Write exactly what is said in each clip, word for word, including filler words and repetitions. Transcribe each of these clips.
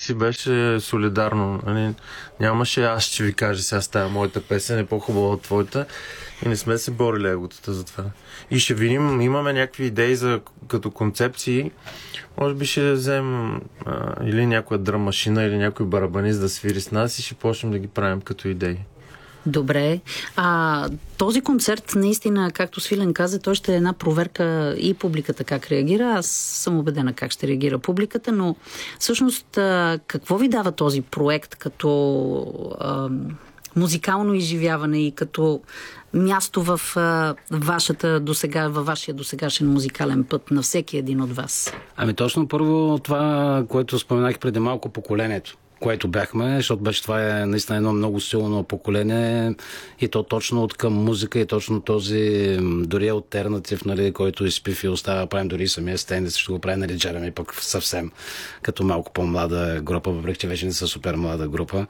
си беше солидарно. Нали? Нямаше аз ще ви кажа сега стая моята песен е по-хубава от твоята и не сме се борили еготата за това. И ще видим, имаме някакви идеи за като концепции. Може би ще вземем а, или някоя дръм машина, или някой барабанист да свири с нас и ще почнем да ги правим като идеи. Добре. А този концерт, наистина, както Свилен каза, той ще е една проверка и публиката как реагира. Аз съм убедена как ще реагира публиката, но всъщност какво ви дава този проект като а, музикално изживяване и като място в а, вашата досега, във вашия досегашен музикален път на всеки един от вас? Ами точно първо това, което споменах преди малко, поколението, което бяхме, защото беше това е наистина едно много силно поколение и то точно от към музика и точно този дори алтернатив, нали, който изпив и остава, правим дори самия стендец, ще го правим, нали, Джереми пък съвсем като малко по-млада група, въпреки че вече не са супер млада група.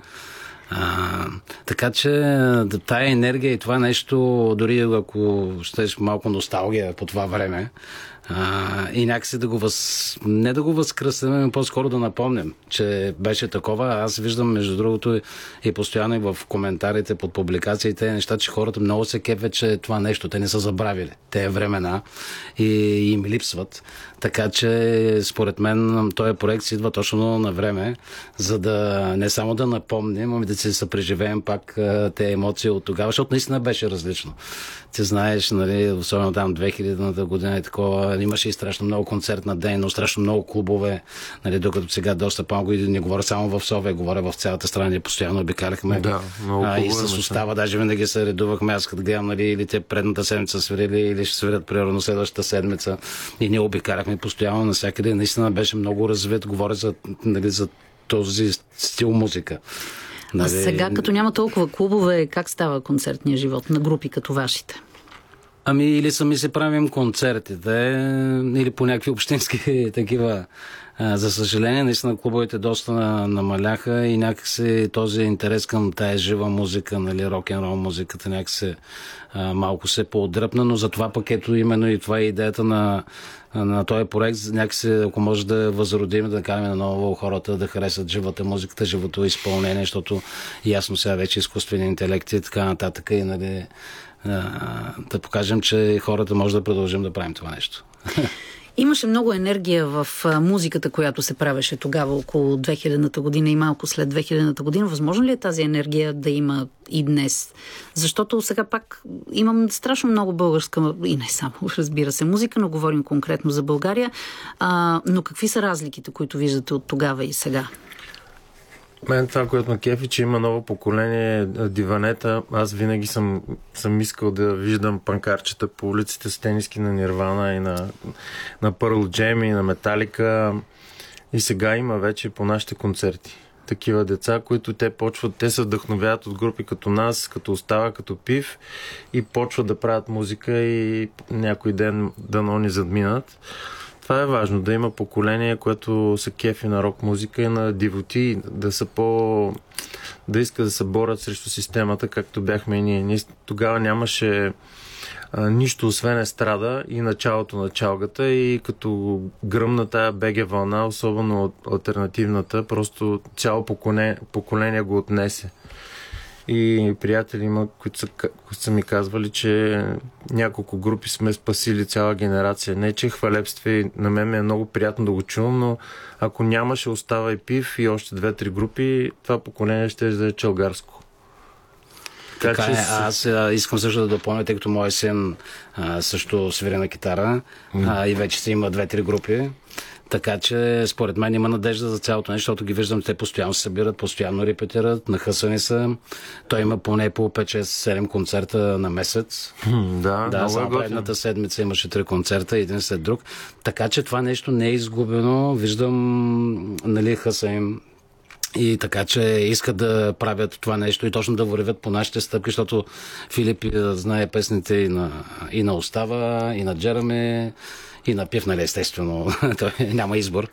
А, така че тая енергия и това нещо, дори ако щеш малко носталгия по това време, а, и някакси да го въз... не да го възкръсваме, но по-скоро да напомним, че беше такова. Аз виждам, между другото, и постоянно и в коментарите под публикациите неща, че хората много се кефят, че това нещо те не са забравили. Те времена и им липсват. Така че, според мен, този проект си идва точно на време, за да не само да напомним, ами да си съпреживеем пак те емоции от тогава, защото наистина беше различно. Ти знаеш, нали, особено там две хилядната година и такова, имаше и страшно много концертна дейност, страшно много клубове, нали, докато сега доста по-малко и не говоря само в София, говоря в цялата страна, ние постоянно обикаляхме. Да, много а, и с неща. устава, даже винаги се редувахме, аз като гледам, нали, или те предната седмица свирили, или ще свирят примерно следващата седмица. И ние обикаляхме постоянно навсякъде. Наистина беше много развит, говоря за, нали, за този стил музика. А нали... сега, като няма толкова клубове, как става концертния живот на групи като вашите? Ами или сами си правим концертите, или по някакви общински такива. За съжаление, наистина клубовете доста намаляха и някакси този интерес към тая жива музика, нали, рок-н-рол музиката някакси а, малко се поотдръпна, но за това пък ето именно и това е идеята на, на този проект, някакси ако може да възродим, да караме наново хората да харесат живата музиката, живото изпълнение, защото ясно сега вече изкуствени интелекти и така нататък и, нали, да покажем, че хората може да продължим да правим това нещо. Имаше много енергия в музиката, която се правеше тогава, около две хилядната година и малко след две хилядната година. Възможно ли е тази енергия да има и днес? Защото сега пак имам страшно много българска, и не само, разбира се, музика, но говорим конкретно за България. А, но какви са разликите, които виждате от тогава и сега? Мен това, което ме кефи, че има ново поколение диванета. Аз винаги съм, съм искал да виждам панкарчета по улиците с тениски на Нирвана и на, на Pearl Jam и на Металика. И сега има вече по нашите концерти такива деца, които те почват, те се вдъхновяват от групи като нас, като Остава, като Пив и почват да правят музика и някой ден дано ни задминат. Това е важно, да има поколение, което се кефи на рок-музика и на дивоти, да са по... да искат да се борят срещу системата, както бяхме и ние. ние тогава нямаше а, нищо, освен естрада и началото на чалгата и като гръмна тая БГ вълна, особено от алтернативната, просто цяло поколение, поколение го отнесе. И приятели има, които са, които са ми казвали, че няколко групи сме спасили цяла генерация. Не, че хвалебствие, на мен ми е много приятно да го чувам, но ако нямаше Остава и Пив и още две-три групи, това поколение ще е чалгарско. Така, така е, аз а, искам също да допълня, тъй като моят син а, също свири на китара а, и вече си има две-три групи. Така че, според мен, има надежда за цялото нещо, защото ги виждам, те постоянно се събират, постоянно репетират, нахъсани са. Той има поне по пет-шест-седем концерта на месец. Да, да, само предната седмица имаше три концерта, един след друг. Така че това нещо не е изгубено. Виждам, нали, хъса им. И така, че искат да правят това нещо и точно да вървят по нашите стъпки, защото Филип знае песните и на, и на Остава, и на Джереми, и на Пив, нали, естествено, той няма избор.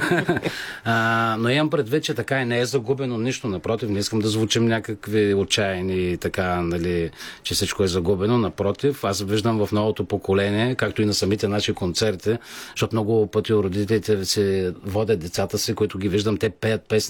а, но имам предвид, че така и не е загубено нищо, напротив, не искам да звучим някакви отчаяни, така, нали, че всичко е загубено, напротив, аз виждам в новото поколение, както и на самите наши концерти, защото много пъти родителите си водят децата си, които ги виждам, те пеят песни